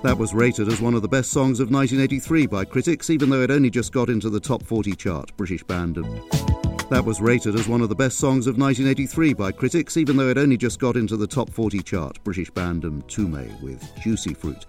That was rated as one of the best songs of 1983 by critics, even though it only just got into the top 40 chart. British band. That was rated as one of the best songs of 1983 by critics, even though it only just got into the top 40 chart. British band Tume with Juicy Fruit.